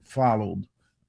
followed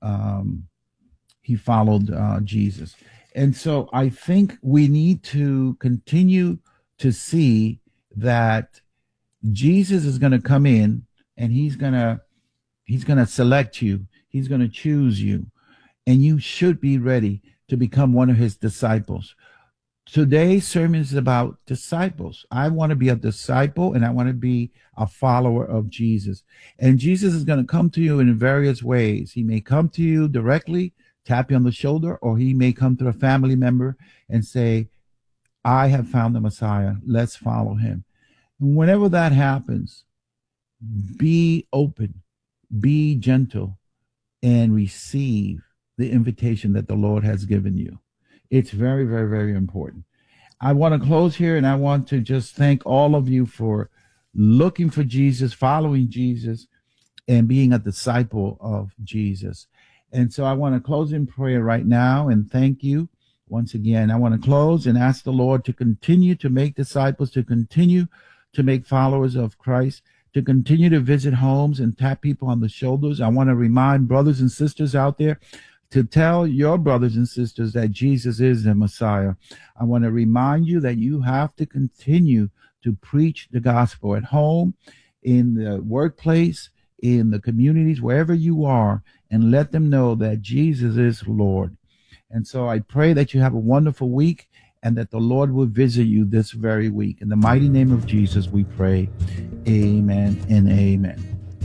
Jesus. And so I think we need to continue to see that Jesus is going to come in, and he's going to select you. He's going to choose you, and you should be ready to become one of his disciples. Today's sermon is about disciples. I want to be a disciple, and I want to be a follower of Jesus. And Jesus is going to come to you in various ways. He may come to you directly, tap you on the shoulder, or he may come to a family member and say, I have found the Messiah. Let's follow him. And whenever that happens, be open, be gentle, and receive the invitation that the Lord has given you. It's very, very, very important. I want to close here, and I want to just thank all of you for looking for Jesus, following Jesus, and being a disciple of Jesus. And so I want to close in prayer right now and thank you once again. I want to close and ask the Lord to continue to make disciples, to continue to make followers of Christ, to continue to visit homes and tap people on the shoulders. I want to remind brothers and sisters out there to tell your brothers and sisters that Jesus is the Messiah. I want to remind you that you have to continue to preach the gospel at home, in the workplace, in the communities, wherever you are, and let them know that Jesus is Lord. And so I pray that you have a wonderful week and that the Lord will visit you this very week. In the mighty name of Jesus, we pray. Amen and amen.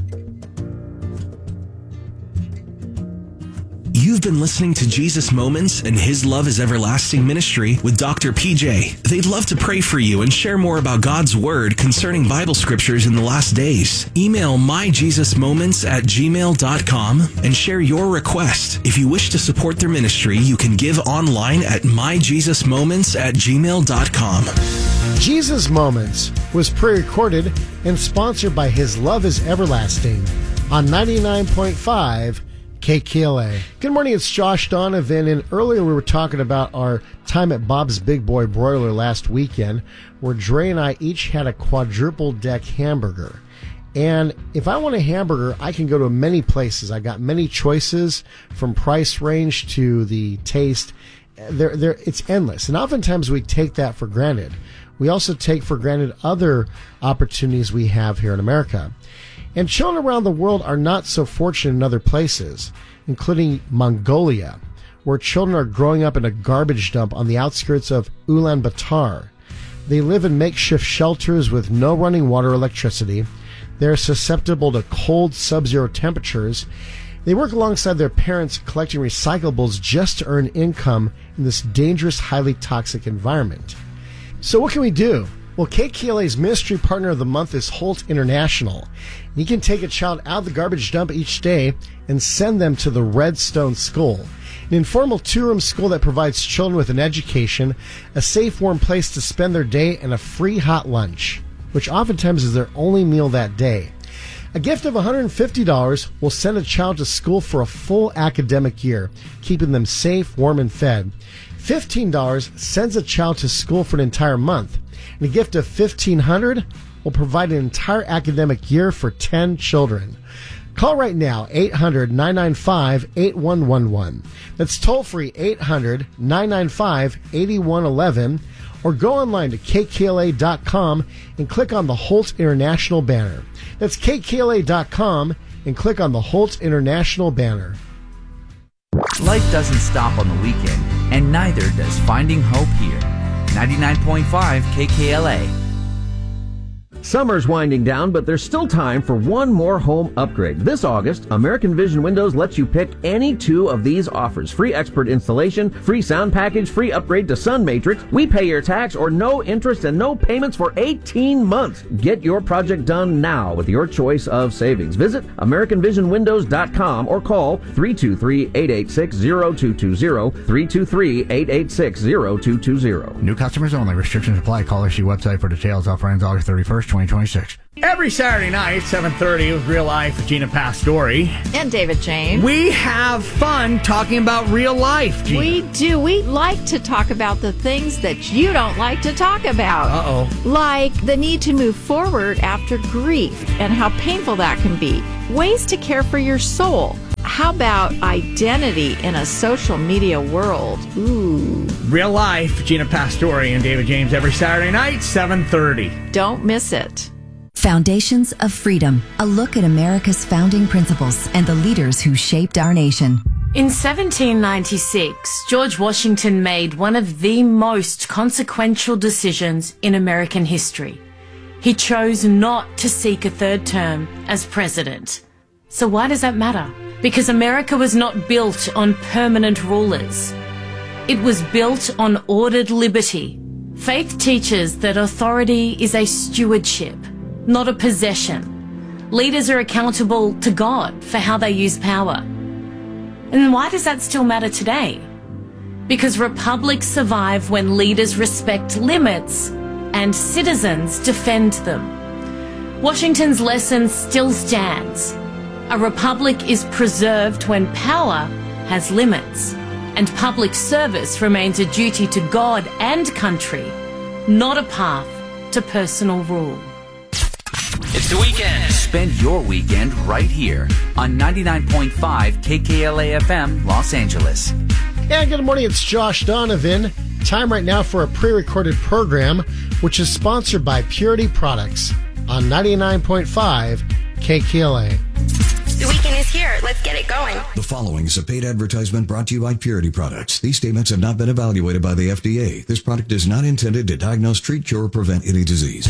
You've been listening to Jesus Moments and His Love is Everlasting Ministry with Dr. PJ. They'd love to pray for you and share more about God's Word concerning Bible scriptures in the last days. Email myjesusmoments@gmail.com and share your request. If you wish to support their ministry, you can give online at myjesusmoments@gmail.com. Jesus Moments was pre-recorded and sponsored by His Love is Everlasting on 99.5 KKLA. Good morning, it's Josh Donovan, and earlier we were talking about our time at Bob's Big Boy Broiler last weekend, where Dre and I each had a quadruple deck hamburger. And if I want a hamburger, I can go to many places. I got many choices, from price range to the taste. It's endless, and oftentimes we take that for granted. We also take for granted other opportunities we have here in America. And children around the world are not so fortunate in other places, including Mongolia, where children are growing up in a garbage dump on the outskirts of Ulaanbaatar. They live in makeshift shelters with no running water or electricity. They're susceptible to cold, sub-zero temperatures. They work alongside their parents collecting recyclables just to earn income in this dangerous, highly toxic environment. So what can we do? Well, KKLA's Ministry Partner of the Month is Holt International. You can take a child out of the garbage dump each day and send them to the Redstone School, an informal two-room school that provides children with an education, a safe, warm place to spend their day, and a free hot lunch, which oftentimes is their only meal that day. A gift of $150 will send a child to school for a full academic year, keeping them safe, warm, and fed. $15 sends a child to school for an entire month. And a gift of $1,500 will provide an entire academic year for 10 children. Call right now, 800-995-8111. That's toll-free, 800-995-8111. Or go online to kkla.com and click on the Holt International banner. That's kkla.com and click on the Holt International banner. Life doesn't stop on the weekend, and neither does finding hope here. 99.5 KKLA. Summer's winding down, but there's still time for one more home upgrade. This August, American Vision Windows lets you pick any two of these offers. Free expert installation, free sound package, free upgrade to Sun Matrix. We pay your tax or no interest and no payments for 18 months. Get your project done now with your choice of savings. Visit AmericanVisionWindows.com or call 323-886-0220, 323-886-0220. New customers only. Restrictions apply. Call our website for details. Offer ends August 31st, 2026. Every Saturday night, 7:30 with Real Life with Gina Pastori. And David James. We have fun talking about real life, Gina. We do. We like to talk about the things that you don't like to talk about. Uh-oh. Like the need to move forward after grief and how painful that can be. Ways to care for your soul. how about identity in a social media world? Ooh. Real Life, Gina Pastore and David James every Saturday night, 7:30. Don't miss it. Foundations of Freedom, a look at America's founding principles and the leaders who shaped our nation. In 1796, George Washington made one of the most consequential decisions in American history. He chose not to seek a third term as president. So why does that matter? Because America was not built on permanent rulers. It was built on ordered liberty. Faith teaches that authority is a stewardship, not a possession. Leaders are accountable to God for how they use power. And why does that still matter today? Because republics survive when leaders respect limits and citizens defend them. Washington's lesson still stands. A republic is preserved when power has limits, and public service remains a duty to God and country, not a path to personal rule. It's the weekend. Spend your weekend right here on 99.5 KKLA FM, Los Angeles. And good morning, it's Josh Donovan. Time right now for a pre-recorded program, which is sponsored by Purity Products on 99.5 KKLA. The weekend is here. Let's get it going. The following is a paid advertisement brought to you by Purity Products. These statements have not been evaluated by the FDA. This product is not intended to diagnose, treat, cure, or prevent any disease.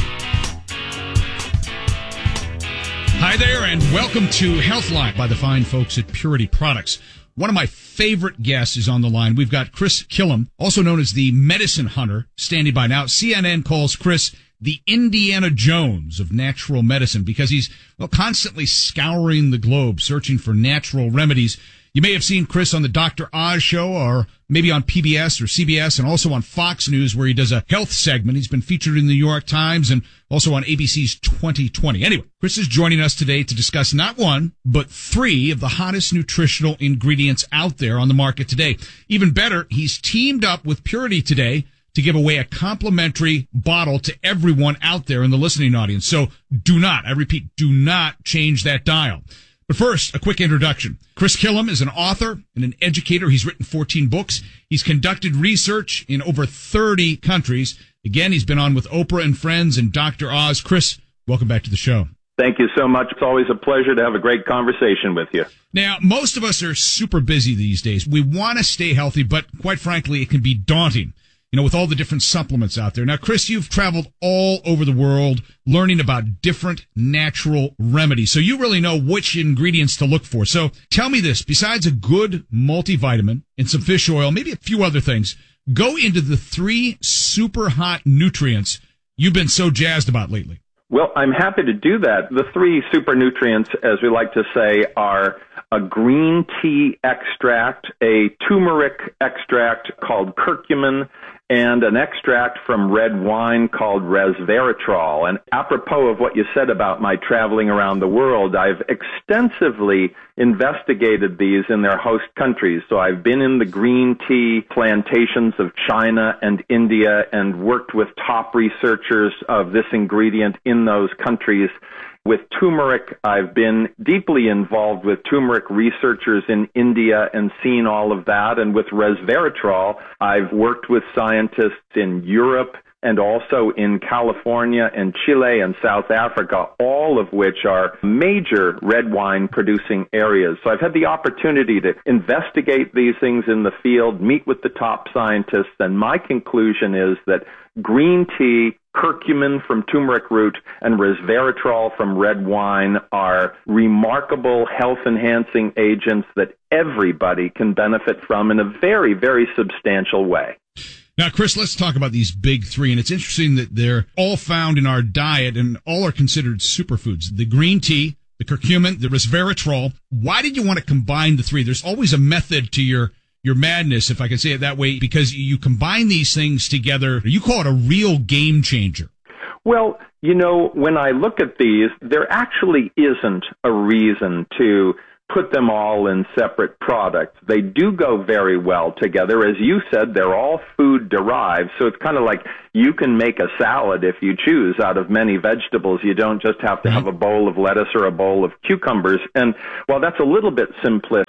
Hi there, and welcome to Healthline by the fine folks at Purity Products. One of my favorite guests is on the line. We've got Chris Killam, also known as the Medicine Hunter, standing by now. CNN calls Chris the Indiana Jones of natural medicine because he's constantly scouring the globe searching for natural remedies. You may have seen Chris on the Dr. Oz show, or maybe on PBS or CBS, and also on Fox News, where he does a health segment. He's been featured in the New York Times and also on ABC's 2020. Anyway, Chris is joining us today to discuss not one, but three of the hottest nutritional ingredients out there on the market today. Even better, he's teamed up with Purity today to give away a complimentary bottle to everyone out there in the listening audience. So do not, I repeat, do not change that dial. But first, a quick introduction. Chris Killam is an author and an educator. He's written 14 books. He's conducted research in over 30 countries. Again, he's been on with Oprah and Friends and Dr. Oz. Chris, welcome back to the show. Thank you so much. It's always a pleasure to have a great conversation with you. Now, most of us are super busy these days. We want to stay healthy, but quite frankly, it can be daunting, with all the different supplements out there. Now, Chris, you've traveled all over the world learning about different natural remedies. So you really know which ingredients to look for. So tell me this, besides a good multivitamin and some fish oil, maybe a few other things, go into the three super hot nutrients you've been so jazzed about lately. Well, I'm happy to do that. The three super nutrients, as we like to say, are a green tea extract, a turmeric extract called curcumin, and an extract from red wine called resveratrol. And apropos of what you said about my traveling around the world, I've extensively investigated these in their host countries. So I've been in the green tea plantations of China and India and worked with top researchers of this ingredient in those countries. With turmeric, I've been deeply involved with turmeric researchers in India and seen all of that. And with resveratrol, I've worked with scientists in Europe and also in California and Chile and South Africa, all of which are major red wine producing areas. So I've had the opportunity to investigate these things in the field, meet with the top scientists, and my conclusion is that green tea, curcumin from turmeric root, and resveratrol from red wine are remarkable health-enhancing agents that everybody can benefit from in a very, very substantial way. Now, Chris, let's talk about these big three. And it's interesting that they're all found in our diet and all are considered superfoods. The green tea, the curcumin, the resveratrol. Why did you want to combine the three? There's always a method to your madness, if I can say it that way, because you combine these things together. You call it a real game changer. Well, when I look at these, there actually isn't a reason to put them all in separate products. They do go very well together. As you said, they're all food derived, so it's kind of like you can make a salad if you choose out of many vegetables. You don't just have to have a bowl of lettuce or a bowl of cucumbers. And while that's a little bit simplistic,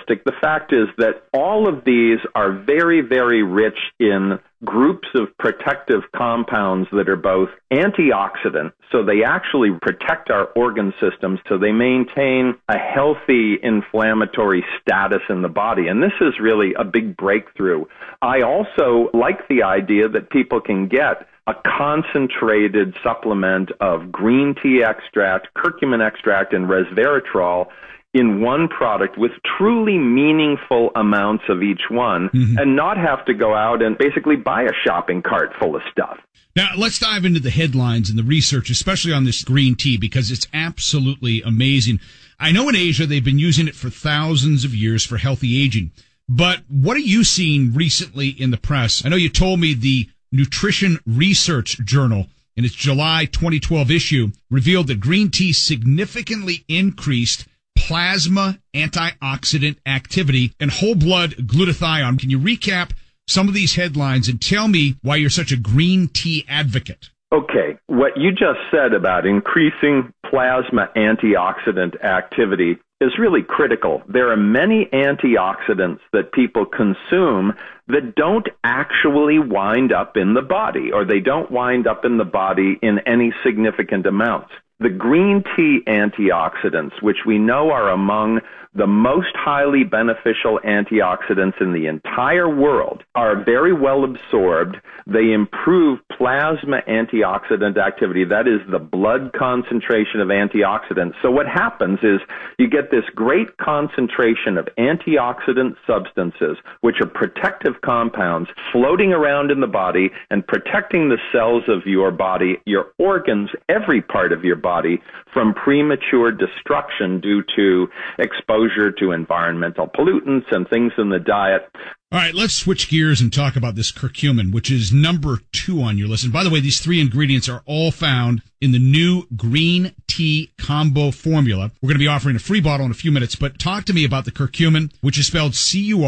simplistic. The fact is that all of these are very, very rich in groups of protective compounds that are both antioxidant, so they actually protect our organ systems, so they maintain a healthy inflammatory status in the body. And this is really a big breakthrough. I also like the idea that people can get a concentrated supplement of green tea extract, curcumin extract, and resveratrol in one product with truly meaningful amounts of each one, and not have to go out and basically buy a shopping cart full of stuff. Now, let's dive into the headlines and the research, especially on this green tea, because it's absolutely amazing. I know in Asia they've been using it for thousands of years for healthy aging. But what are you seeing recently in the press? I know you told me the Nutrition Research Journal, in its July 2012 issue, revealed that green tea significantly increased plasma antioxidant activity and whole blood glutathione. Can you recap some of these headlines and tell me why you're such a green tea advocate? Okay, what you just said about increasing plasma antioxidant activity is really critical. There are many antioxidants that people consume that don't actually wind up in the body, or they don't wind up in the body in any significant amounts. The green tea antioxidants, which we know are among the most highly beneficial antioxidants in the entire world, are very well absorbed. They improve plasma antioxidant activity. That is the blood concentration of antioxidants. So what happens is you get this great concentration of antioxidant substances, which are protective compounds, floating around in the body and protecting the cells of your body, your organs, every part of your body, from premature destruction due to exposure to environmental pollutants and things in the diet. All right, let's switch gears and talk about this curcumin, which is number 2 on your list. And by the way, these 3 ingredients are all found in the new green tea combo formula. We're going to be offering a free bottle in a few minutes, but talk to me about the curcumin, which is spelled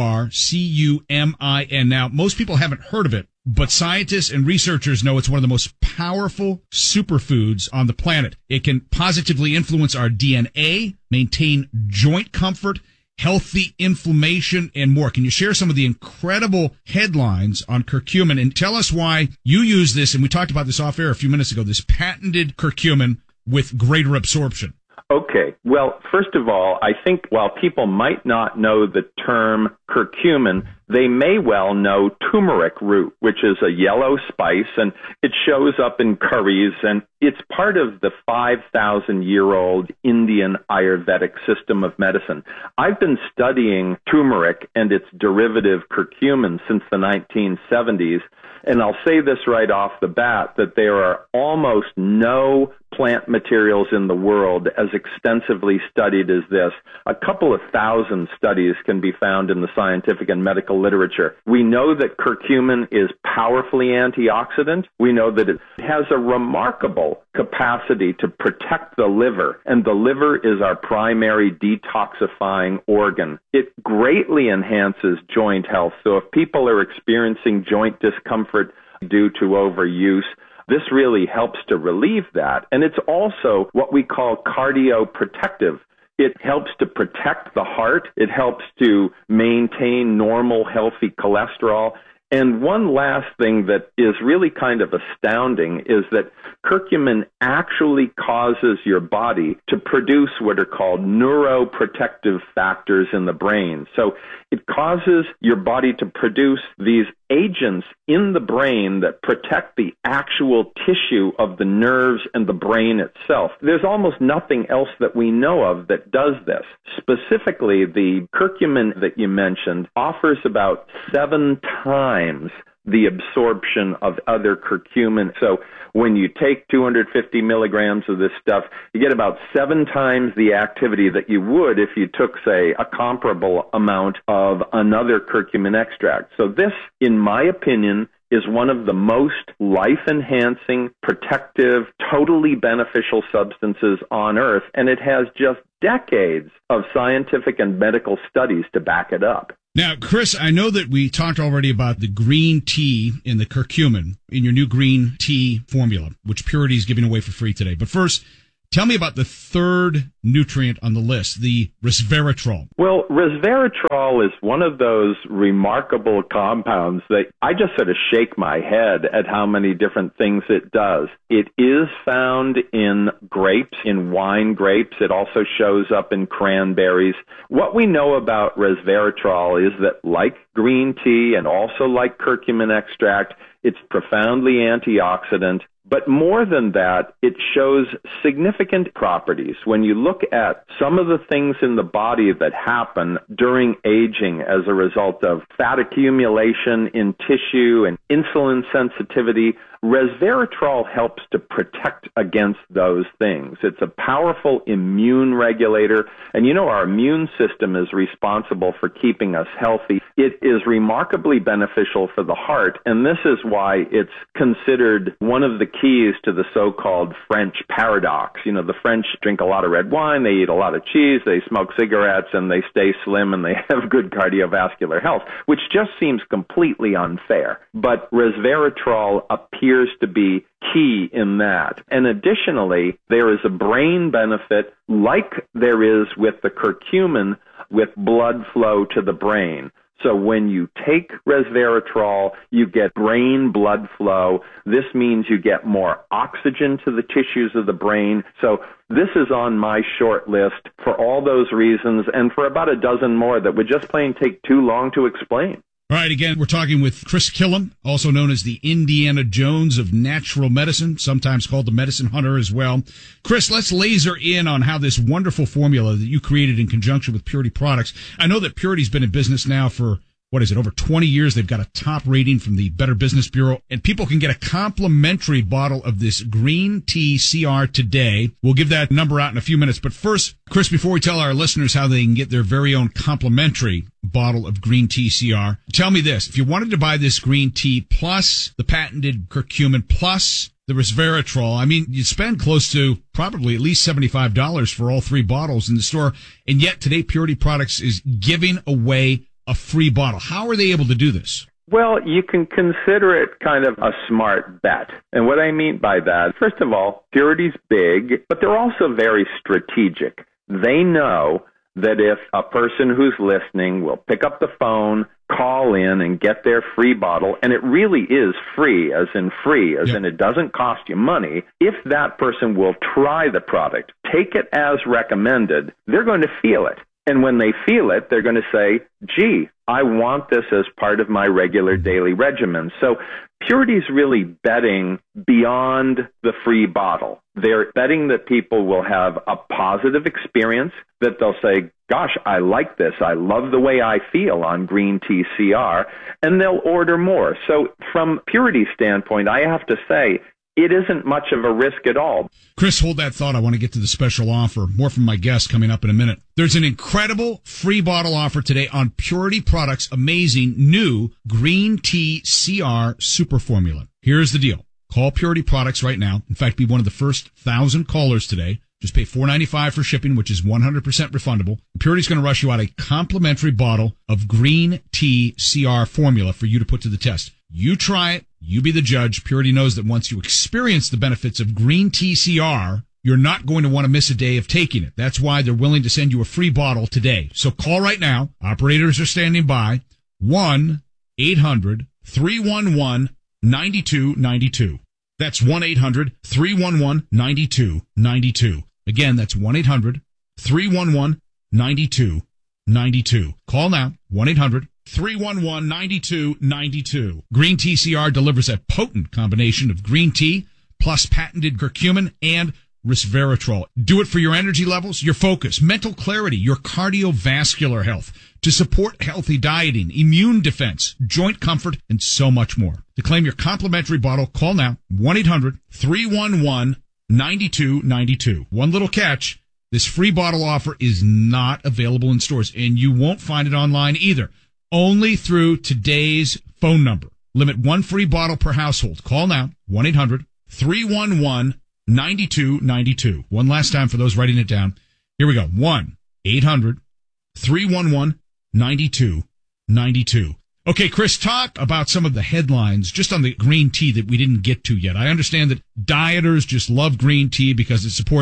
C-U-R-C-U-M-I-N. Now, most people haven't heard of it, but scientists and researchers know it's one of the most powerful superfoods on the planet. It can positively influence our DNA, maintain joint comfort, healthy inflammation, and more. Can you share some of the incredible headlines on curcumin and tell us why you use this, and we talked about this off air a few minutes ago, this patented curcumin with greater absorption? Okay. Well, first of all, I think while people might not know the term curcumin, they may well know turmeric root, which is a yellow spice, and it shows up in curries, and it's part of the 5,000-year-old Indian Ayurvedic system of medicine. I've been studying turmeric and its derivative curcumin since the 1970s, and I'll say this right off the bat, that there are almost no plant materials in the world as extensively studied as this. A couple of thousand studies can be found in the scientific and medical literature. We know that curcumin is powerfully antioxidant. We know that it has a remarkable capacity to protect the liver, and the liver is our primary detoxifying organ. It greatly enhances joint health. So if people are experiencing joint discomfort due to overuse, this really helps to relieve that. And it's also what we call cardioprotective. It helps to protect the heart. It helps to maintain normal, healthy cholesterol. And one last thing that is really kind of astounding is that curcumin actually causes your body to produce what are called neuroprotective factors in the brain. So it causes your body to produce these agents in the brain that protect the actual tissue of the nerves and the brain itself. There's almost nothing else that we know of that does this. Specifically, the curcumin that you mentioned offers about 7 times the absorption of other curcumin. So when you take 250 milligrams of this stuff, you get about 7 times the activity that you would if you took, say, a comparable amount of another curcumin extract. So this, in my opinion, is one of the most life-enhancing, protective, totally beneficial substances on Earth, and it has just decades of scientific and medical studies to back it up. Now, Chris, I know that we talked already about the green tea in the curcumin in your new green tea formula, which Purity is giving away for free today. But first, Tell me about the third nutrient on the list, the resveratrol. Well, resveratrol is one of those remarkable compounds that I just sort of shake my head at how many different things it does. It is found in grapes, in wine grapes. It also shows up in cranberries. What we know about resveratrol is that, like green tea and also like curcumin extract, it's profoundly antioxidant. But more than that, it shows significant properties. When you look at some of the things in the body that happen during aging as a result of fat accumulation in tissue and insulin sensitivity, resveratrol helps to protect against those things. It's a powerful immune regulator, and you know our immune system is responsible for keeping us healthy. It is remarkably beneficial for the heart, and this is why it's considered one of the keys to the so-called French paradox. You know, the French drink a lot of red wine, they eat a lot of cheese, they smoke cigarettes, and they stay slim, and they have good cardiovascular health, which just seems completely unfair. But resveratrol appears to be key in that. And additionally, there is a brain benefit like there is with the curcumin with blood flow to the brain. So when you take resveratrol, you get brain blood flow. This means you get more oxygen to the tissues of the brain. So this is on my short list for all those reasons and for about a dozen more that would just plain take too long to explain. All right, again, we're talking with Chris Killam, also known as the Indiana Jones of natural medicine, sometimes called the medicine hunter as well. Chris, let's laser in on how this wonderful formula that you created in conjunction with Purity Products. I know that Purity's been in business now for, over 20 years. They've got a top rating from the Better Business Bureau, and people can get a complimentary bottle of this green tea CR today. We'll give that number out in a few minutes. But first, Chris, before we tell our listeners how they can get their very own complimentary bottle of green tea CR, tell me this. If you wanted to buy this green tea plus the patented curcumin plus the resveratrol, I mean, you'd spend close to probably at least $75 for all three bottles in the store. And yet today, Purity Products is giving away a free bottle. How are they able to do this? Well, you can consider it kind of a smart bet. And what I mean by that, first of all, Purity's big, but they're also very strategic. They know that if a person who's listening will pick up the phone, call in, and get their free bottle, and it really is free, as in it doesn't cost you money, if that person will try the product, take it as recommended, they're going to feel it. And when they feel it, they're going to say, gee, I want this as part of my regular daily regimen. So Purity's really betting beyond the free bottle. They're betting that people will have a positive experience, that they'll say, gosh, I like this. I love the way I feel on green tea CR, and they'll order more. So from Purity's standpoint, I have to say, it isn't much of a risk at all. Chris, hold that thought. I want to get to the special offer. More from my guest coming up in a minute. There's an incredible free bottle offer today on Purity Products' amazing new Green Tea CR Super Formula. Here's the deal. Call Purity Products right now. In fact, be one of the first 1,000 callers today. Just pay $4.95 for shipping, which is 100% refundable. Purity's going to rush you out a complimentary bottle of Green Tea CR Formula for you to put to the test. You try it. You be the judge. Purity knows that once you experience the benefits of Green Tea CR, you're not going to want to miss a day of taking it. That's why they're willing to send you a free bottle today. So call right now. Operators are standing by. 1-800-311-9292. That's 1-800-311-9292. Again, that's 1-800-311-9292. Call now. 1-800-311-9292. Green Tea CR delivers a potent combination of green tea plus patented curcumin and resveratrol. Do it for your energy levels, your focus, mental clarity, your cardiovascular health, to support healthy dieting, immune defense, joint comfort, and so much more. To claim your complimentary bottle, call now. 1-800-311-9292. One little catch. This free bottle offer is not available in stores, and you won't find it online either. Only through today's phone number. Limit one free bottle per household. Call now. 1-800-311-9292. One last time for those writing it down. Here we go. 1-800-311-9292. Okay, Chris, talk about some of the headlines just on the green tea that we didn't get to yet. I understand that dieters just love green tea because it supports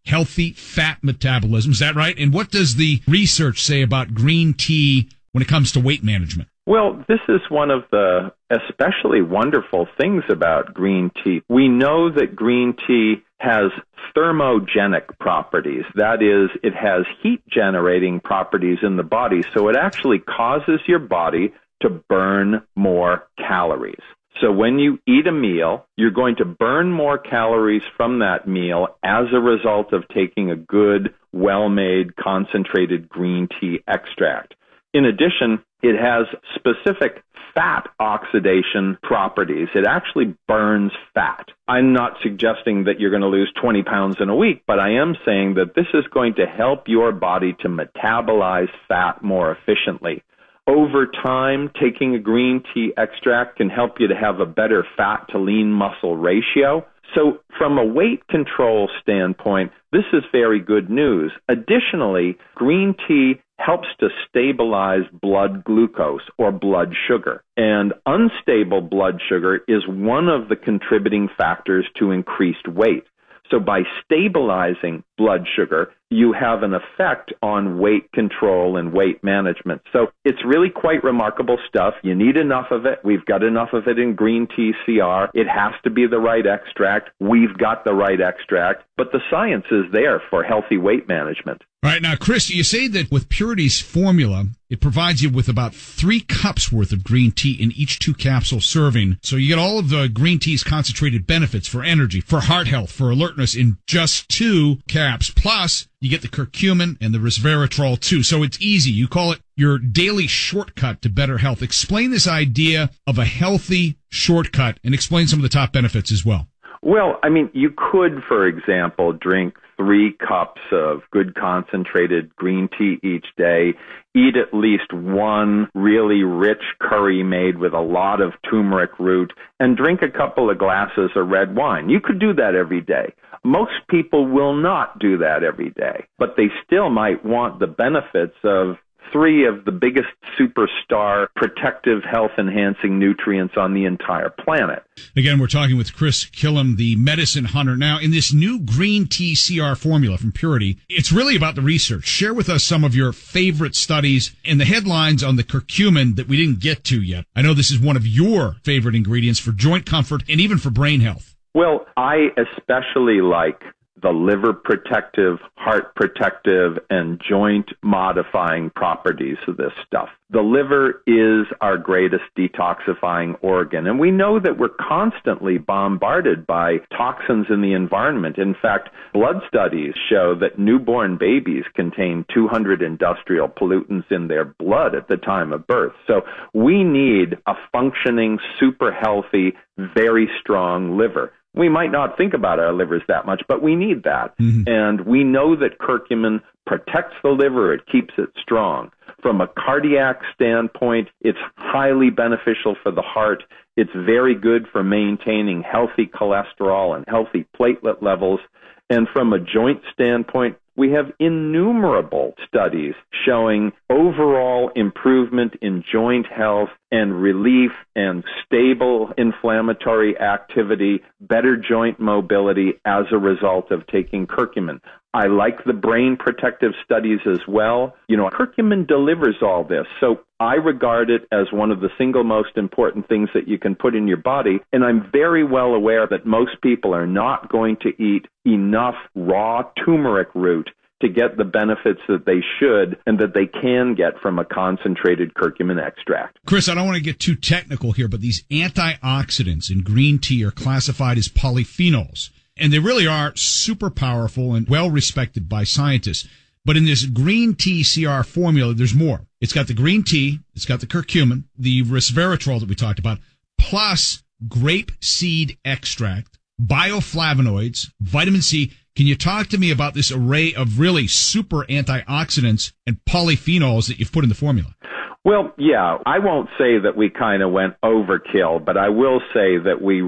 healthy fat metabolism. Is that right? And what does the research say about green tea when it comes to weight management? Well, this is one of the especially wonderful things about green tea. We know that green tea has thermogenic properties. That is, it has heat-generating properties in the body, so it actually causes your body to burn more calories. So when you eat a meal, you're going to burn more calories from that meal as a result of taking a good, well-made, concentrated green tea extract. In addition, it has specific fat oxidation properties. It actually burns fat. I'm not suggesting that you're going to lose 20 pounds in a week, but I am saying that this is going to help your body to metabolize fat more efficiently. Over time, taking a green tea extract can help you to have a better fat to lean muscle ratio. So from a weight control standpoint, this is very good news. Additionally, green tea helps to stabilize blood glucose or blood sugar. And unstable blood sugar is one of the contributing factors to increased weight. So by stabilizing blood sugar, you have an effect on weight control and weight management. So it's really quite remarkable stuff. You need enough of it. We've got enough of it in green tea CR. It has to be the right extract. We've got the right extract. But the science is there for healthy weight management. All right. Now, Chris, you say that with Purity's formula, it provides you with about 3 cups worth of green tea in each 2 capsule serving. So you get all of the green tea's concentrated benefits for energy, for heart health, for alertness in just 2 caps. Plus, you get the curcumin and the resveratrol too. So it's easy. You call it your daily shortcut to better health. Explain this idea of a healthy shortcut and explain some of the top benefits as well. Well, I mean, you could, for example, drink 3 cups of good concentrated green tea each day, eat at least 1 really rich curry made with a lot of turmeric root, and drink a couple of glasses of red wine. You could do that every day. Most people will not do that every day, but they still might want the benefits of 3 of the biggest superstar protective health-enhancing nutrients on the entire planet. Again, we're talking with Chris Killam, the medicine hunter. Now, in this new green tea CR formula from Purity, it's really about the research. Share with us some of your favorite studies and the headlines on the curcumin that we didn't get to yet. I know this is one of your favorite ingredients for joint comfort and even for brain health. Well, I especially like the liver protective, heart protective, and joint modifying properties of this stuff. The liver is our greatest detoxifying organ, and we know that we're constantly bombarded by toxins in the environment. In fact, blood studies show that newborn babies contain 200 industrial pollutants in their blood at the time of birth. So we need a functioning, super healthy, very strong liver. We might not think about our livers that much, but we need that. Mm-hmm. And we know that curcumin protects the liver. It keeps it strong. From a cardiac standpoint, it's highly beneficial for the heart. It's very good for maintaining healthy cholesterol and healthy platelet levels. And from a joint standpoint, we have innumerable studies showing overall improvement in joint health and relief and stable inflammatory activity, better joint mobility as a result of taking curcumin. I like the brain protective studies as well. You know, curcumin delivers all this. So I regard it as one of the single most important things that you can put in your body. And I'm very well aware that most people are not going to eat enough raw turmeric root to get the benefits that they should and that they can get from a concentrated curcumin extract. Chris, I don't want to get too technical here, but these antioxidants in green tea are classified as polyphenols. And they really are super powerful and well respected by scientists. But in this green tea CR formula, there's more. It's got the green tea, it's got the curcumin, the resveratrol that we talked about, plus grape seed extract, bioflavonoids, vitamin C. Can you talk to me about this array of really super antioxidants and polyphenols that you've put in the formula? Well, yeah, I won't say that we kind of went overkill, but I will say that we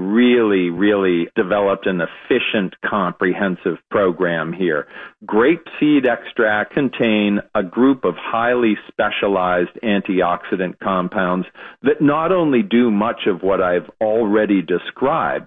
really developed an efficient, comprehensive program here. Grapeseed extract contain a group of highly specialized antioxidant compounds that not only do much of what I've already described,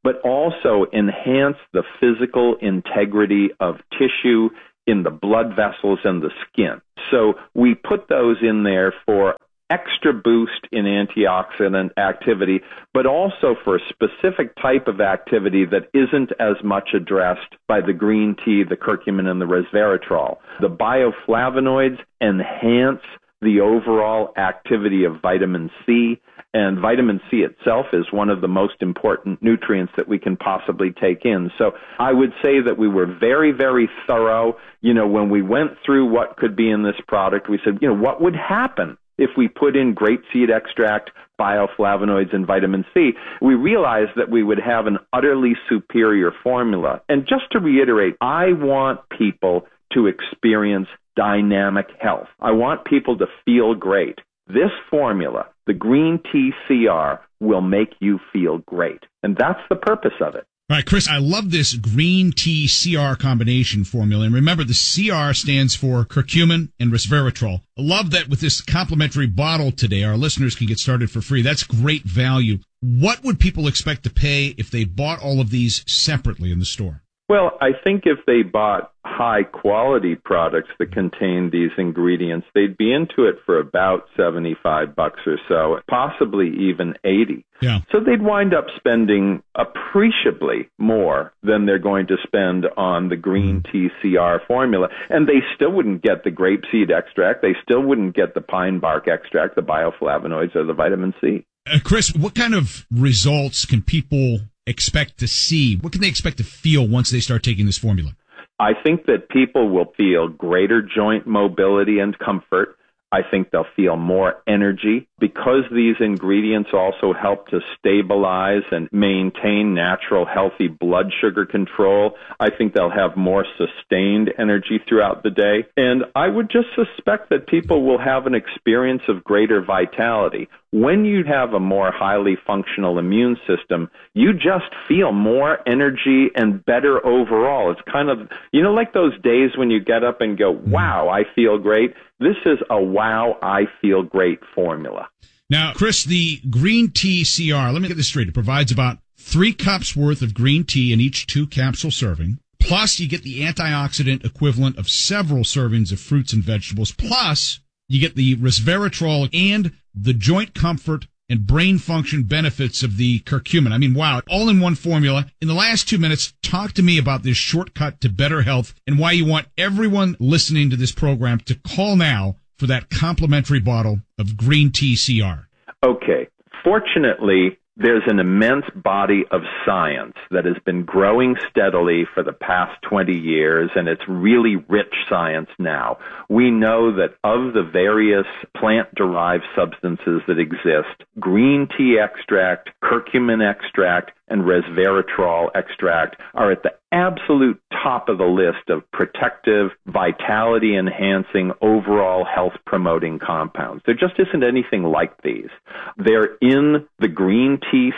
but also enhance the physical integrity of tissue in the blood vessels and the skin. So we put those in there for extra boost in antioxidant activity, but also for a specific type of activity that isn't as much addressed by the green tea, the curcumin, and the resveratrol. The bioflavonoids enhance the overall activity of vitamin C, and vitamin C itself is one of the most important nutrients that we can possibly take in. So I would say that we were very, very thorough. When we went through what could be in this product, we said, what would happen if we put in grapeseed extract, bioflavonoids, and vitamin C? We realized that we would have an utterly superior formula. And just to reiterate, I want people to experience dynamic health. I want people to feel great. This formula, the Green Tea CR, will make you feel great. And that's the purpose of it. All right, Chris, I love this Green Tea CR combination formula. And remember, the CR stands for curcumin and resveratrol. I love that with this complimentary bottle today, our listeners can get started for free. That's great value. What would people expect to pay if they bought all of these separately in the store? Well, I think if they bought high-quality products that contain these ingredients, they'd be into it for about $75 or so, possibly even $80. Yeah. So they'd wind up spending appreciably more than they're going to spend on the Green Tea CR formula. And they still wouldn't get the grapeseed extract. They still wouldn't get the pine bark extract, the bioflavonoids, or the vitamin C. Chris, what kind of results can people expect to see? What can they expect to feel once they start taking this formula? I think that people will feel greater joint mobility and comfort. I think they'll feel more energy because these ingredients also help to stabilize and maintain natural, healthy blood sugar control. I think they'll have more sustained energy throughout the day. And I would just suspect that people will have an experience of greater vitality. When you have a more highly functional immune system, you just feel more energy and better overall. It's kind of, like those days when you get up and go, wow, I feel great. This is a wow, I feel great formula. Now, Chris, the Green Tea CR, let me get this straight. It provides about 3 cups worth of green tea in each 2-capsule serving. Plus, you get the antioxidant equivalent of several servings of fruits and vegetables. Plus, you get the resveratrol and the joint comfort and brain function benefits of the curcumin. I mean, wow, all in one formula. In the last 2 minutes, talk to me about this shortcut to better health and why you want everyone listening to this program to call now for that complimentary bottle of Green Tea CR. Okay. Fortunately, there's an immense body of science that has been growing steadily for the past 20 years, and it's really rich science now. We know that of the various plant-derived substances that exist, green tea extract, curcumin extract, and resveratrol extract are at the absolute top of the list of protective, vitality-enhancing, overall health-promoting compounds. There just isn't anything like these. They're in the Green Tea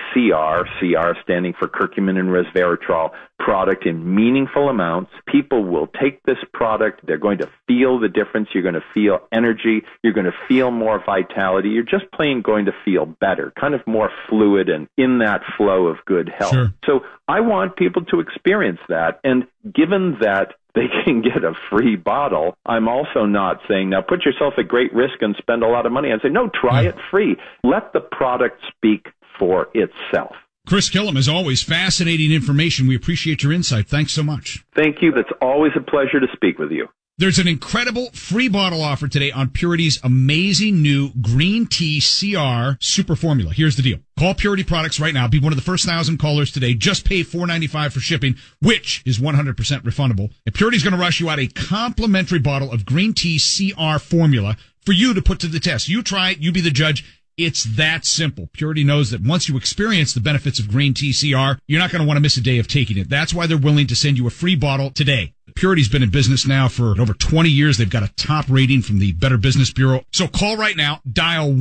CR standing for curcumin and resveratrol, product in meaningful amounts. People will take this product. They're going to feel the difference. You're going to feel energy. You're going to feel more vitality. You're just plain going to feel better, kind of more fluid and in that flow of good health. Sure. So I want people to experience that. And given that they can get a free bottle, I'm also not saying, now put yourself at great risk and spend a lot of money. I say, no, try it free. Let the product speak for itself. Chris Killam, as always, fascinating information. We appreciate your insight. Thanks so much. Thank you. It's always a pleasure to speak with you. There's an incredible free bottle offer today on Purity's amazing new Green Tea CR Super Formula. Here's the deal. Call Purity Products right now. Be one of the first 1,000 callers today. Just pay $4.95 for shipping, which is 100% refundable. And Purity's going to rush you out a complimentary bottle of Green Tea CR Formula for you to put to the test. You try it. You be the judge. It's that simple. Purity knows that once you experience the benefits of Green Tea CR, you're not going to want to miss a day of taking it. That's why they're willing to send you a free bottle today. Purity's been in business now for over 20 years. They've got a top rating from the Better Business Bureau. So call right now. Dial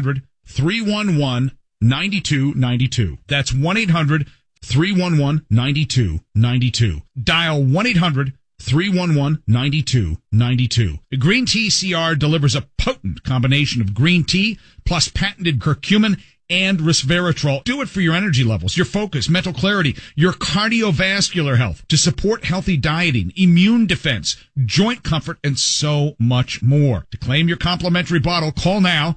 1-800-311-9292. That's 1-800-311-9292. Dial 1-800 311-9292. The Green Tea CR delivers a potent combination of green tea plus patented curcumin and resveratrol. Do it for your energy levels, your focus, mental clarity, your cardiovascular health, to support healthy dieting, immune defense, joint comfort, and so much more. To claim your complimentary bottle, call now,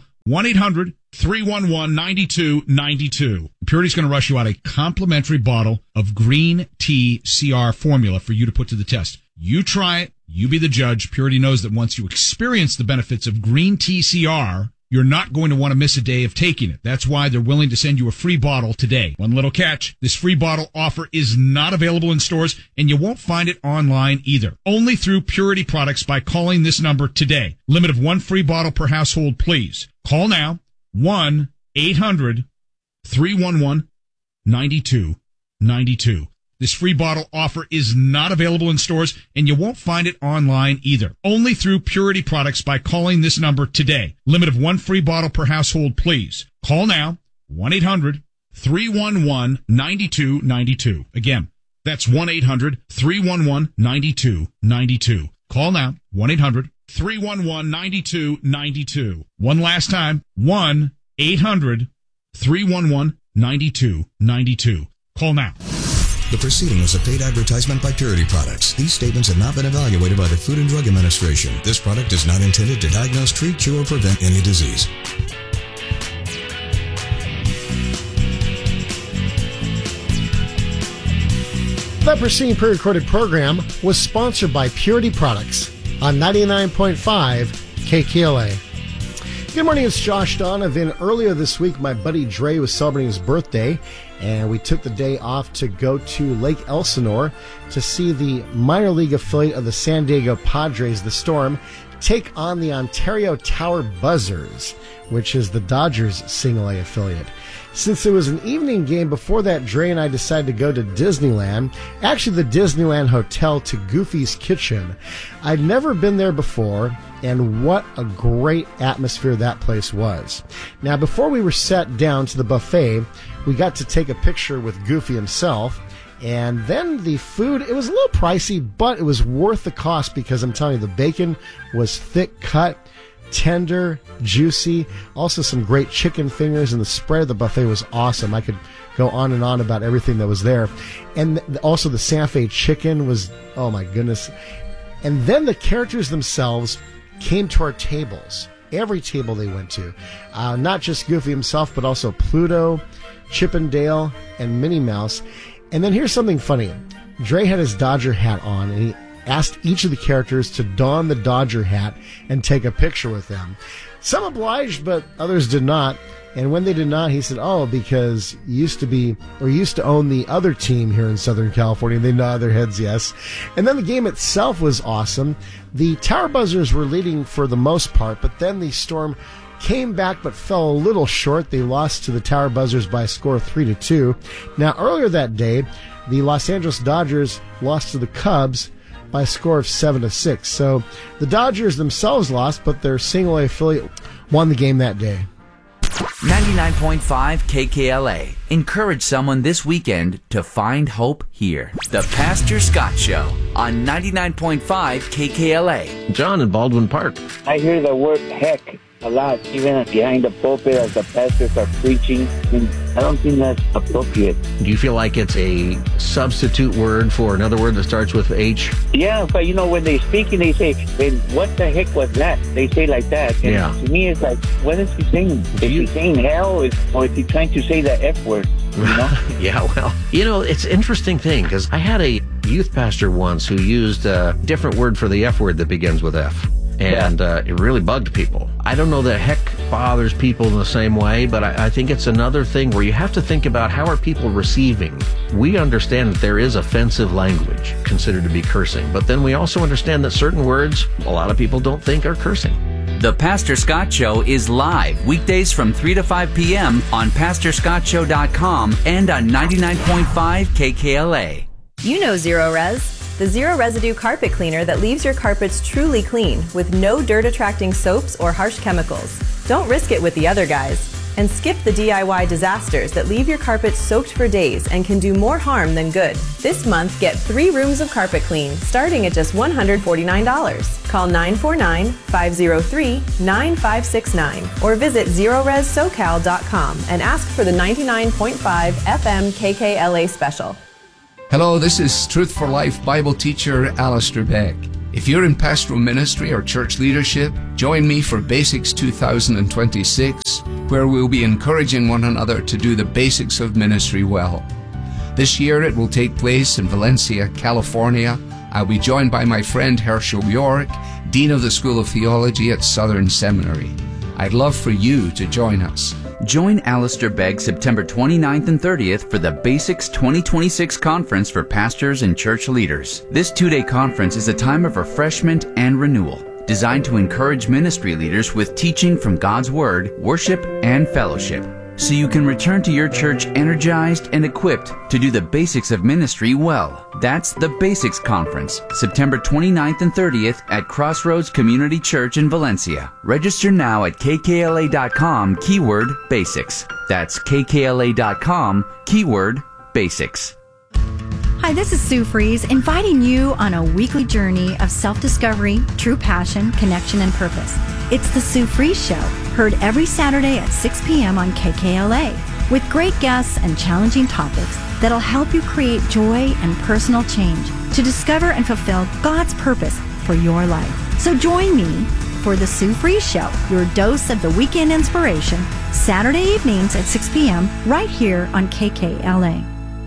1-800-311-9292. Purity's going to rush you out a complimentary bottle of Green Tea CR formula for you to put to the test. You try it, you be the judge. Purity knows that once you experience the benefits of Green Tea CR, you're not going to want to miss a day of taking it. That's why they're willing to send you a free bottle today. One little catch, this free bottle offer is not available in stores, and you won't find it online either. Only through Purity Products by calling this number today. Limit of one free bottle per household, please. Call now, 1-800-311-9292. This free bottle offer is not available in stores, and you won't find it online either. Only through Purity Products by calling this number today. Limit of one free bottle per household, please. Call now, 1-800-311-9292. Again, that's 1-800-311-9292. Call now, 1-800-311-9292. One last time, 1-800-311-9292. Call now. The proceeding is a paid advertisement by Purity Products. These statements have not been evaluated by the Food and Drug Administration. This product is not intended to diagnose, treat, cure, or prevent any disease. That preceding pre-recorded program was sponsored by Purity Products on 99.5 KKLA. Good morning, it's Josh Donovan. Earlier this week, my buddy Dre was celebrating his birthday, and we took the day off to go to Lake Elsinore to see the minor league affiliate of the San Diego Padres, the Storm, take on the Ontario Tower Buzzers, which is the Dodgers single A affiliate. Since it was an evening game, before that, Dre and I decided to go to Disneyland, actually the Disneyland Hotel, to Goofy's Kitchen. I'd never been there before, and what a great atmosphere that place was. Now, before we were sat down to the buffet, we got to take a picture with Goofy himself, and then the food, it was a little pricey, but it was worth the cost because I'm telling you, the bacon was thick cut, tender, juicy, also some great chicken fingers, and the spread of the buffet was awesome. I could go on and on about everything that was there. And also the Santa Fe chicken was, oh my goodness. And then the characters themselves came to our tables. Every table they went to. Not just Goofy himself, but also Pluto, Chip and Dale, and Minnie Mouse. And then here's something funny. Dre had his Dodger hat on, and he asked each of the characters to don the Dodger hat and take a picture with them. Some obliged, but others did not. And when they did not, he said, oh, because you used to own the other team here in Southern California. They nodded their heads yes. And then the game itself was awesome. The Tower Buzzers were leading for the most part, but then the Storm came back but fell a little short. They lost to the Tower Buzzers by a score of 3-2. Now, earlier that day, the Los Angeles Dodgers lost to the Cubs by a score of 7-6. So the Dodgers themselves lost, but their single A affiliate won the game that day. 99.5 KKLA. Encourage someone this weekend to find hope here. The Pastor Scott Show on 99.5 KKLA. John in Baldwin Park. I hear the word heck a lot, even behind the pulpit as the pastors are preaching, and I don't think that's appropriate. Do you feel like it's a substitute word for another word that starts with H? Yeah, but when they're speaking, they say, "Then what the heck was that?" They say like that. And yeah. To me, it's like, what is he saying? Is he saying hell, or is he trying to say the F word? You know? Yeah, well, it's an interesting thing, because I had a youth pastor once who used a different word for the F word that begins with F. And it really bugged people. I don't know that heck bothers people in the same way, but I think it's another thing where you have to think about how are people receiving. We understand that there is offensive language considered to be cursing, but then we also understand that certain words a lot of people don't think are cursing. The Pastor Scott Show is live weekdays from 3 to 5 p.m. on PastorScottShow.com and on 99.5 KKLA. You know Zero Res. The zero residue carpet cleaner that leaves your carpets truly clean with no dirt attracting soaps or harsh chemicals. Don't risk it with the other guys. And skip the DIY disasters that leave your carpet soaked for days and can do more harm than good. This month, get 3 rooms of carpet clean, starting at just $149. Call 949-503-9569 or visit ZeroResSoCal.com and ask for the 99.5 FM KKLA special. Hello, this is Truth for Life Bible teacher Alistair Beck. If you're in pastoral ministry or church leadership, join me for Basics 2026, where we'll be encouraging one another to do the basics of ministry well. This year it will take place in Valencia, California. I'll be joined by my friend Herschel York, Dean of the School of Theology at Southern Seminary. I'd love for you to join us. Join Alistair Begg September 29th and 30th for the Basics 2026 Conference for Pastors and Church Leaders. This 2-day conference is a time of refreshment and renewal, designed to encourage ministry leaders with teaching from God's Word, worship, and fellowship, so you can return to your church energized and equipped to do the basics of ministry well. That's the Basics Conference, September 29th and 30th at Crossroads Community Church in Valencia. Register now at kkla.com, keyword basics. That's kkla.com, keyword basics. Hi, this is Sue Fries, inviting you on a weekly journey of self-discovery, true passion, connection, and purpose. It's the Sue Fries Show, heard every Saturday at 6 p.m. on KKLA, with great guests and challenging topics that'll help you create joy and personal change to discover and fulfill God's purpose for your life. So join me for the Sue Fries Show, your dose of the weekend inspiration, Saturday evenings at 6 p.m. right here on KKLA.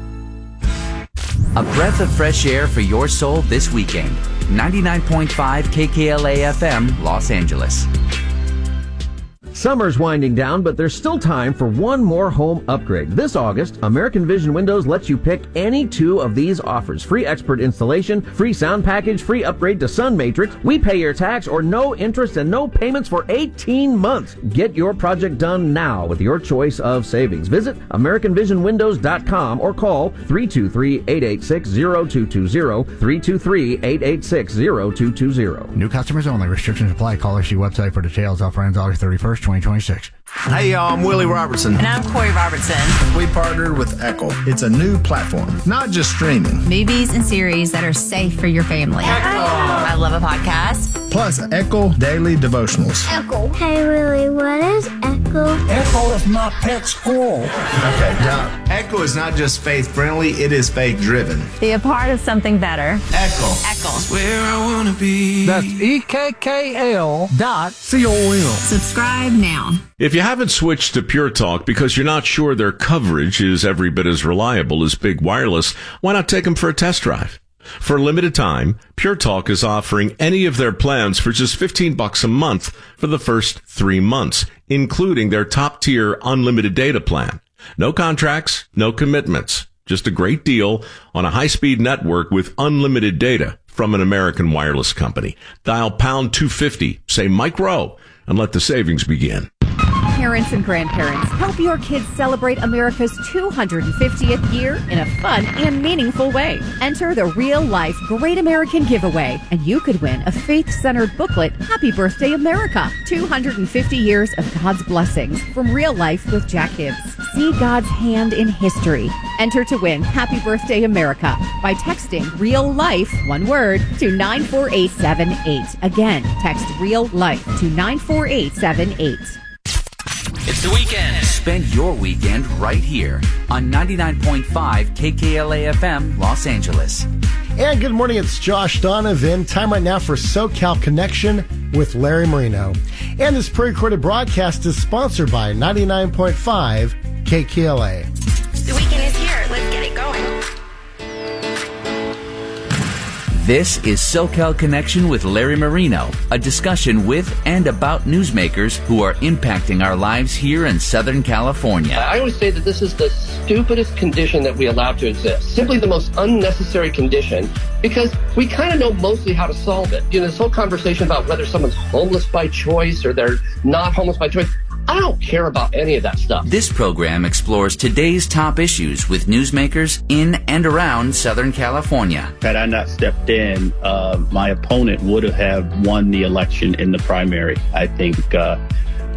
A breath of fresh air for your soul this weekend. 99.5 KKLA FM, Los Angeles. Summer's winding down, but there's still time for one more home upgrade. This August, American Vision Windows lets you pick any 2 of these offers. Free expert installation, free sound package, free upgrade to Sun Matrix. We pay your tax or no interest and no payments for 18 months. Get your project done now with your choice of savings. Visit AmericanVisionWindows.com or call 323-886-0220, 323-886-0220. New customers only. Restrictions apply. Call our website for details. Offer ends August 31st, 2026. Hey y'all, I'm Willie Robertson. And I'm Corey Robertson. We partnered with Echo. It's a new platform, not just streaming. Movies and series that are safe for your family. Echo. I love a podcast. Plus Echo Daily Devotionals. Echo. Hey Willie, what is Echo? Echo is my pet squirrel. Okay, now Echo is not just faith friendly, it is faith driven. Be a part of something better. Echo. Echo. That's where I want to be. That's EKKL.com. Subscribe now. If you haven't switched to Pure Talk because you're not sure their coverage is every bit as reliable as Big Wireless, why not take them for a test drive? For a limited time, Pure Talk is offering any of their plans for just $15 a month for the first 3 months, including their top-tier unlimited data plan. No contracts, no commitments. Just a great deal on a high-speed network with unlimited data from an American wireless company. Dial pound 250, say Mike Rowe, and let the savings begin. Parents and grandparents, help your kids celebrate America's 250th year in a fun and meaningful way. Enter the Real Life Great American Giveaway, and you could win a faith-centered booklet, Happy Birthday America, 250 years of God's blessings from Real Life with Jack Hibbs. See God's hand in history. Enter to win Happy Birthday America by texting Real Life, one word, to 94878. Again, text Real Life to 94878. It's the weekend. Spend your weekend right here on 99.5 KKLA FM, Los Angeles. And good morning, it's Josh Donovan. Time right now for SoCal Connection with Larry Marino. And this pre-recorded broadcast is sponsored by 99.5 KKLA. The weekend is here. Let's get it going. This is SoCal Connection with Larry Marino, a discussion with and about newsmakers who are impacting our lives here in Southern California. I always say that this is the stupidest condition that we allow to exist. Simply the most unnecessary condition, because we kind of know mostly how to solve it. You know, this whole conversation about whether someone's homeless by choice or they're not homeless by choice, I don't care about any of that stuff. This program explores today's top issues with newsmakers in and around Southern California. Had I not stepped in, my opponent would have won the election in the primary. I think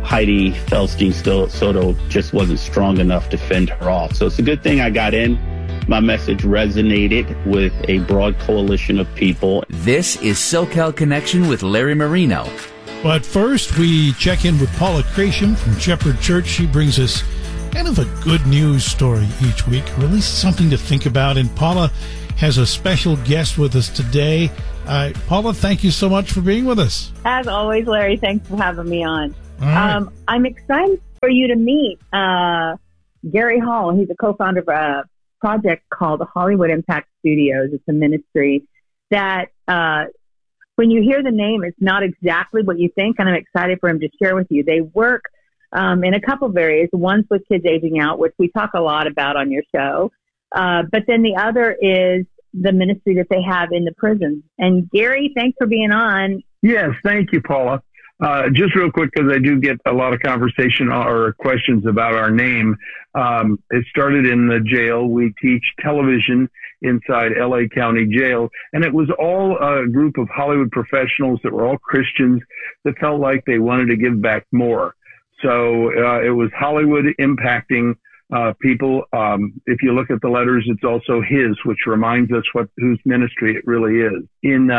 Heidi Feldstein-Soto just wasn't strong enough to fend her off. So it's a good thing I got in. My message resonated with a broad coalition of people. This is SoCal Connection with Larry Marino. But first, we check in with Paula Creation from Shepherd Church. She brings us kind of a good news story each week, or at least something to think about. And Paula has a special guest with us today. Paula, thank you so much for being with us. As always, Larry, thanks for having me on. Right. I'm excited for you to meet Gary Hall. He's a co-founder of a project called Hollywood Impact Studios. It's a ministry that, when you hear the name, it's not exactly what you think, and I'm excited for him to share with you. They work in a couple of areas. One's with kids aging out, which we talk a lot about on your show. But then the other is the ministry that they have in the prisons. And Gary, thanks for being on. Yes, thank you, Paula. Just real quick, because I do get a lot of conversation or questions about our name. It started in the jail. We teach television inside LA County Jail. And it was all a group of Hollywood professionals that were all Christians that felt like they wanted to give back more. So it was Hollywood impacting people. If you look at the letters, it's also his, which reminds us whose ministry it really is. In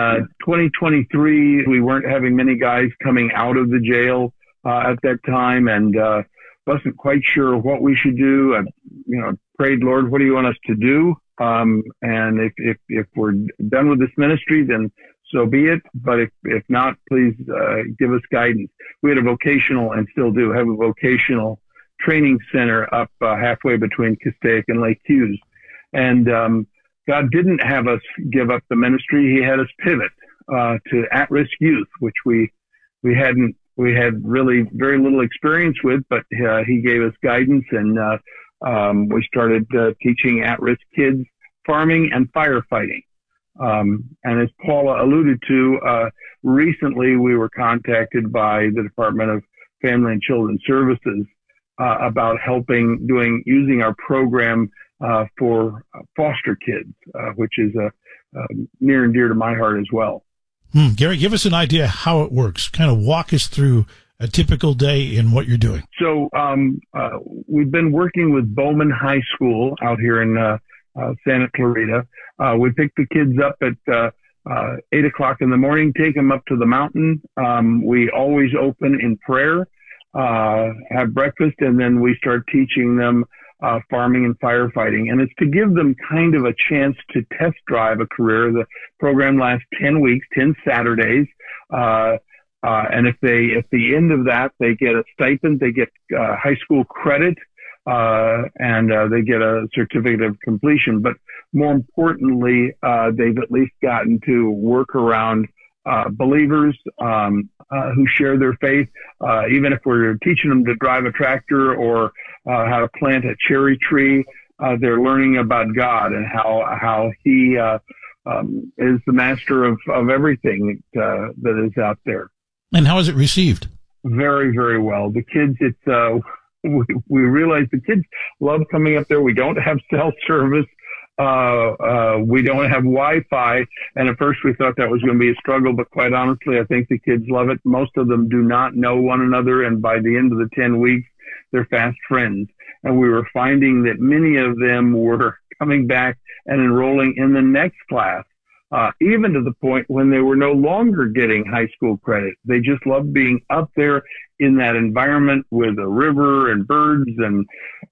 2023, we weren't having many guys coming out of the jail at that time, and wasn't quite sure what we should do. I prayed, Lord, what do you want us to do? And if we're done with this ministry, then so be it. But if not, please give us guidance. We had a vocational, and still do have a vocational training center up halfway between Castaic and Lake Hughes. And God didn't have us give up the ministry. He had us pivot to at-risk youth, which we had really very little experience with, but he gave us guidance, and we started teaching at-risk kids farming and firefighting. And as Paula alluded to, recently we were contacted by the Department of Family and Children's Services about using our program for foster kids, which is near and dear to my heart as well. Gary, give us an idea how it works. Kind of walk us through a typical day in what you're doing. So we've been working with Bowman High School out here in Santa Clarita. We pick the kids up at 8 o'clock in the morning, take them up to the mountain. We always open in prayer, have breakfast, and then we start teaching them farming and firefighting. And it's to give them kind of a chance to test drive a career. The program lasts 10 weeks, 10 Saturdays. And if at the end of that, they get a stipend, they get high school credit, and they get a certificate of completion. But more importantly, they've at least gotten to work around believers who share their faith. Even if we're teaching them to drive a tractor or how to plant a cherry tree, they're learning about God and how He is the master of everything that is out there. And how is it received? Very, very well. The kids, we realize the kids love coming up there. We don't have cell service. We don't have Wi-Fi. And at first we thought that was going to be a struggle, but quite honestly, I think the kids love it. Most of them do not know one another. And by the end of the 10 weeks, they're fast friends. And we were finding that many of them were coming back and enrolling in the next class. Even to the point when they were no longer getting high school credit. They just loved being up there in that environment with a river and birds and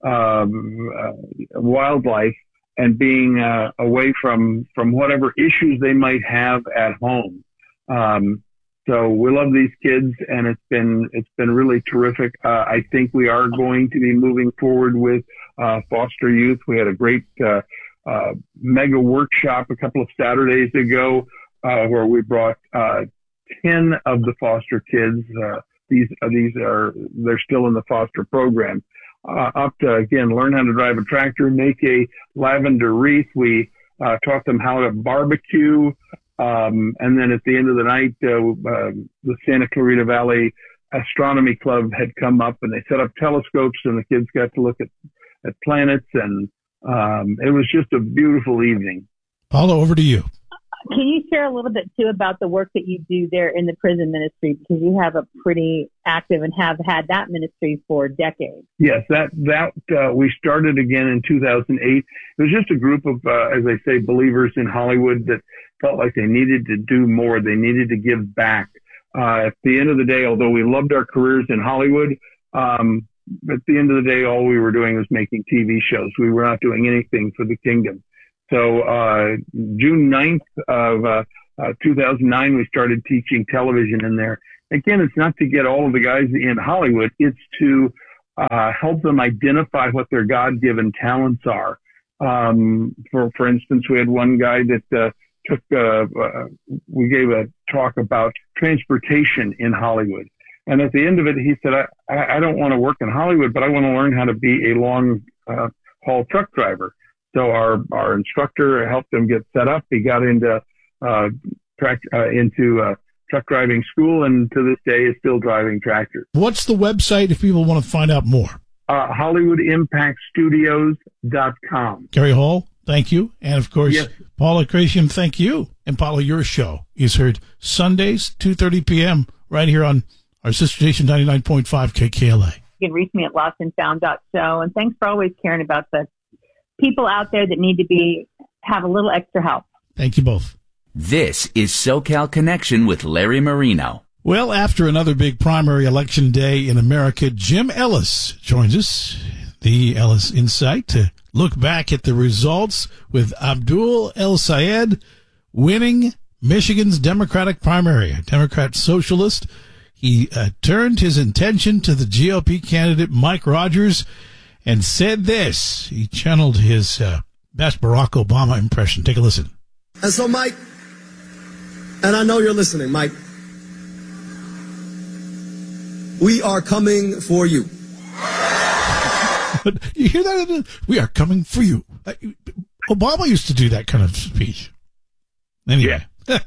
wildlife, and being away from whatever issues they might have at home. So we love these kids, and it's been really terrific. I think we are going to be moving forward with foster youth. We had a great mega workshop a couple of Saturdays ago, where we brought 10 of the foster kids. They're still in the foster program, up to, again, learn how to drive a tractor, make a lavender wreath. We taught them how to barbecue. And then at the end of the night, the Santa Clarita Valley Astronomy Club had come up, and they set up telescopes, and the kids got to look at planets, and it was just a beautiful evening. Paula, over to you. Can you share a little bit, too, about the work that you do there in the prison ministry? Because you have a pretty active and have had that ministry for decades. Yes, that we started again in 2008. It was just a group of, as I say, believers in Hollywood that felt like they needed to do more. They needed to give back. At the end of the day, although we loved our careers in Hollywood, at the end of the day, all we were doing was making TV shows. We were not doing anything for the kingdom. So June 9th of 2009, we started teaching television in there. Again, it's not to get all of the guys in Hollywood. It's to help them identify what their God-given talents are. For instance, we had one guy that we gave a talk about transportation in Hollywood. And at the end of it, he said, I don't want to work in Hollywood, but I want to learn how to be a long haul truck driver. So our instructor helped him get set up. He got into truck driving school, and to this day is still driving tractors. What's the website if people want to find out more? HollywoodImpactStudios.com. Gary Hall, thank you. And, of course, yes. Paula Creation, thank you. And, Paula, your show is heard Sundays, 2:30 p.m. right here on our sister station, 99.5 KKLA. You can reach me at lostandfound.show. And thanks for always caring about the people out there that need to have a little extra help. Thank you both. This is SoCal Connection with Larry Marino. Well, after another big primary election day in America, Jim Ellis joins us, the Ellis Insight, to look back at the results with Abdul El-Sayed winning Michigan's Democratic primary, a Democrat socialist. He turned his attention to the GOP candidate Mike Rogers and said this. He channeled his best Barack Obama impression. Take a listen. And so, Mike, and I know you're listening, Mike, we are coming for you. You hear that? We are coming for you. Obama used to do that kind of speech. Anyway.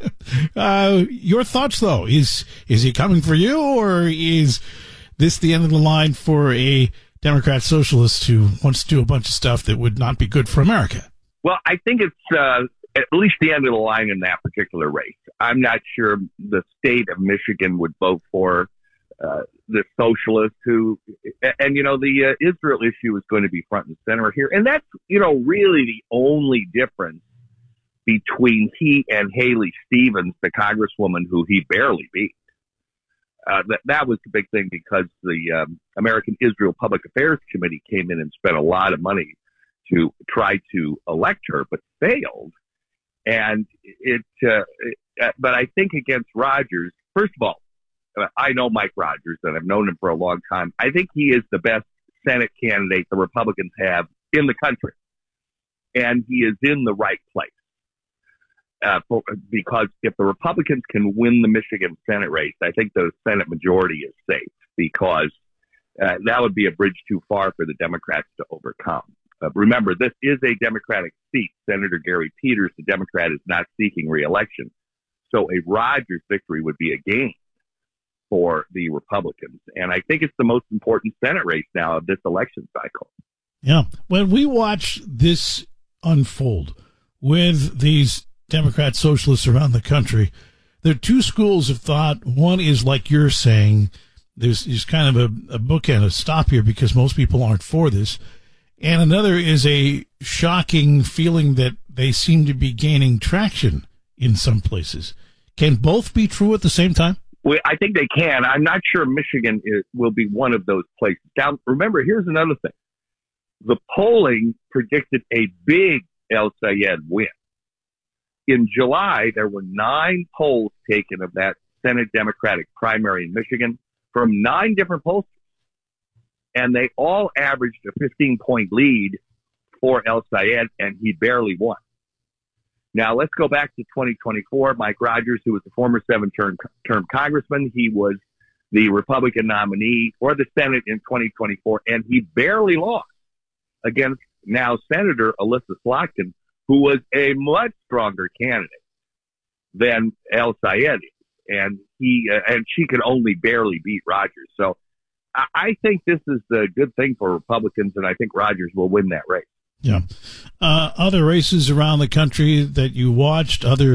Your thoughts, though? Is he coming for you, or is this the end of the line for a Democrat socialist who wants to do a bunch of stuff that would not be good for America? Well, I think it's at least the end of the line in that particular race. I'm not sure the state of Michigan would vote for the socialist who, and the Israel issue is going to be front and center here. And that's, really the only difference between he and Haley Stevens, the congresswoman who he barely beat. That was the big thing, because the American Israel Public Affairs Committee came in and spent a lot of money to try to elect her, but failed. And but I think against Rogers, first of all, I know Mike Rogers and I've known him for a long time. I think he is the best Senate candidate the Republicans have in the country. And he is in the right place. Because if the Republicans can win the Michigan Senate race, I think the Senate majority is safe, because that would be a bridge too far for the Democrats to overcome. Remember, this is a Democratic seat. Senator Gary Peters, the Democrat, is not seeking re-election. So a Rogers victory would be a gain for the Republicans. And I think it's the most important Senate race now of this election cycle. Yeah. When we watch this unfold with these Democrat socialists around the country, there are two schools of thought. One is, like you're saying, there's kind of a bookend, a stop here, because most people aren't for this. And another is a shocking feeling that they seem to be gaining traction in some places. Can both be true at the same time? Well, I think they can. I'm not sure Michigan will be one of those places. Now, remember, here's another thing. The polling predicted a big El-Sayed win. In July, there were 9 polls taken of that Senate Democratic primary in Michigan from 9 different pollsters. And they all averaged a 15-point lead for El-Sayed, and he barely won. Now, let's go back to 2024. Mike Rogers, who was the former 7-term congressman, he was the Republican nominee for the Senate in 2024, and he barely lost against now Senator Alyssa Slotkin, who was a much stronger candidate than El-Sayed is. And she could only barely beat Rogers. So I think this is a good thing for Republicans, and I think Rogers will win that race. Yeah. Other races around the country that you watched, other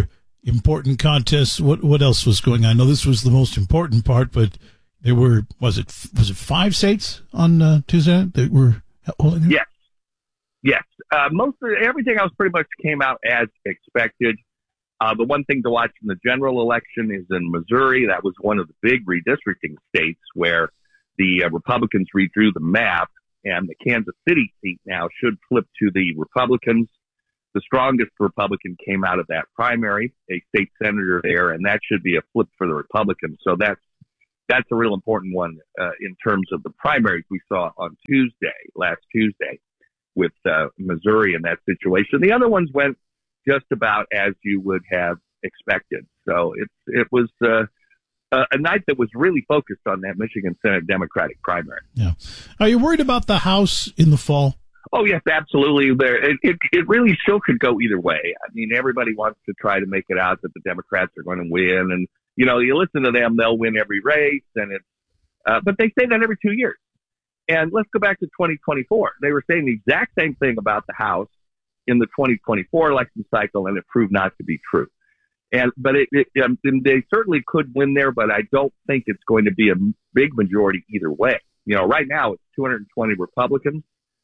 important contests. What else was going on? I know this was the most important part, but there were, was it 5 states on Tuesday that were holding it? Yes. Most of everything else pretty much came out as expected. The one thing to watch in the general election is in Missouri. That was one of the big redistricting states where the Republicans redrew the map, and the Kansas City seat now should flip to the Republicans. The strongest Republican came out of that primary, a state senator there, and that should be a flip for the Republicans. So that's a real important one in terms of the primaries we saw on last Tuesday, with Missouri in that situation. The other ones went just about as you would have expected. So it was a night that was really focused on that Michigan Senate Democratic primary. Yeah. Are you worried about the House in the fall? Oh, yes, absolutely. It really still could go either way. I mean, everybody wants to try to make it out that the Democrats are going to win. And, you know, you listen to them, they'll win every race. And but they say that every 2 years. And let's go back to 2024. They were saying the exact same thing about the House in the 2024 election cycle, and it proved not to be true. But they certainly could win there, but I don't think it's going to be a big majority either way. You know, right now it's 220 Republicans,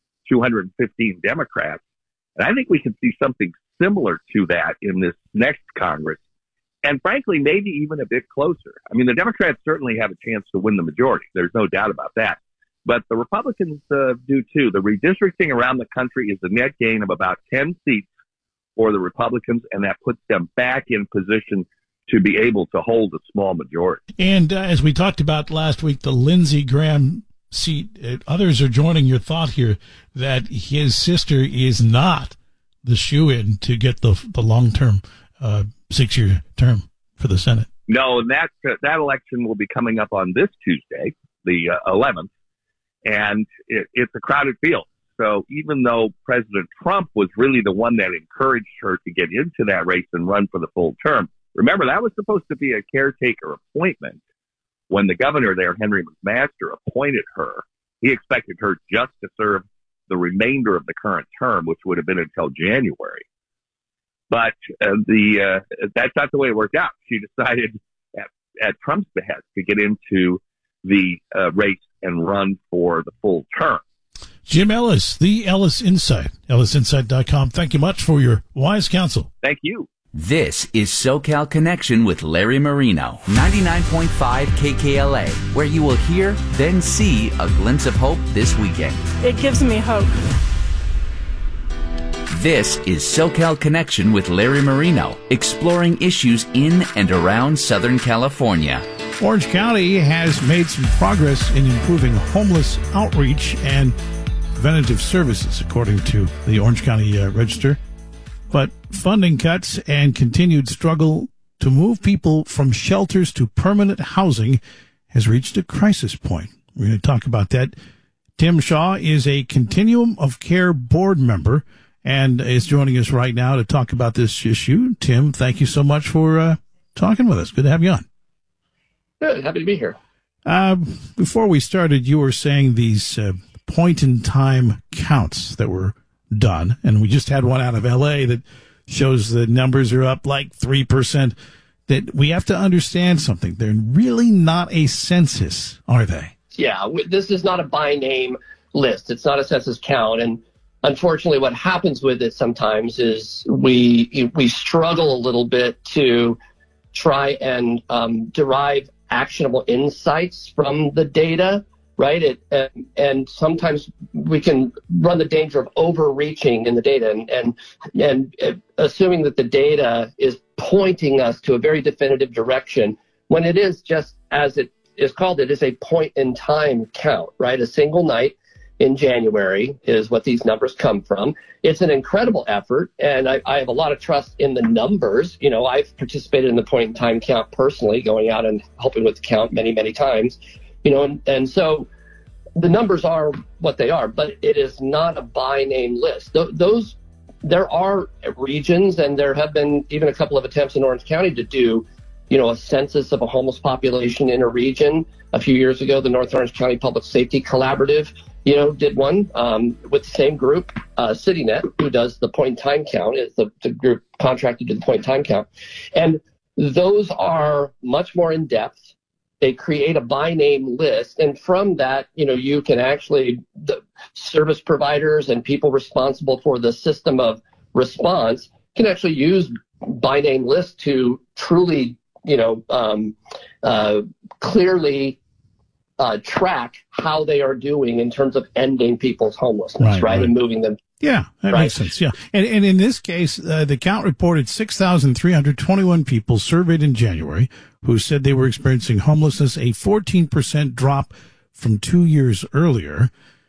215 Democrats, and I think we can see something similar to that in this next Congress, and frankly, maybe even a bit closer. I mean, the Democrats certainly have a chance to win the majority. There's no doubt about that. But the Republicans do too. The redistricting around the country is a net gain of about 10 seats for the Republicans, and that puts them back in position to be able to hold a small majority. And as we talked about last week, the Lindsey Graham seat, others are joining your thought here that his sister is not the shoe-in to get the long-term 6-year term for the Senate. No, and that election will be coming up on this Tuesday, the 11th. And it's a crowded field. So even though President Trump was really the one that encouraged her to get into that race and run for the full term, remember, that was supposed to be a caretaker appointment. When the governor there, Henry McMaster, appointed her, he expected her just to serve the remainder of the current term, which would have been until January. But that's not the way it worked out. She decided at Trump's behest to get into the race and run for the full term. Jim Ellis, the Ellis Insight, ellisinsight.com. Thank you much for your wise counsel. Thank you. This is SoCal Connection with Larry Marino, 99.5 KKLA, where you will hear, then see a glimpse of hope this weekend. It gives me hope. This is SoCal Connection with Larry Marino, exploring issues in and around Southern California. Orange County has made some progress in improving homeless outreach and preventative services, according to the Orange County Register. But funding cuts and continued struggle to move people from shelters to permanent housing has reached a crisis point. We're going to talk about that. Tim Shaw is a Continuum of Care board member and is joining us right now to talk about this issue. Tim, thank you so much for talking with us. Good to have you on. Good. Happy to be here. Before we started, you were saying these point-in-time counts that were done, and we just had one out of L.A. that shows the numbers are up like 3%, that we have to understand something. They're really not a census, are they? Yeah, this is not a by-name list. It's not a census count, and unfortunately what happens with it sometimes is we struggle a little bit to try and derive actionable insights from the data, right? And sometimes we can run the danger of overreaching in the data and assuming that the data is pointing us to a very definitive direction when it is just, as it is called, it is a point in time count, right? A single night in January is what these numbers come from. It's an incredible effort, and I have a lot of trust in the numbers. You know, I've participated in the point-in-time count personally, going out and helping with the count many, many times. You know, and so the numbers are what they are, but it is not a by-name list. There are regions, and there have been even a couple of attempts in Orange County to do, you know, a census of a homeless population in a region. A few years ago, the North Orange County Public Safety Collaborative did one with the same group, CityNet, who does the point in time count, is the group contracted to the point in time count. And those are much more in depth. They create a by name list. And from that, you can actually, the service providers and people responsible for the system of response can actually use by name lists to truly, clearly track how they are doing in terms of ending people's homelessness, right? And moving them. Yeah, that makes sense. Yeah. And in this case, the count reported 6,321 people surveyed in January who said they were experiencing homelessness, a 14% drop from 2 years earlier.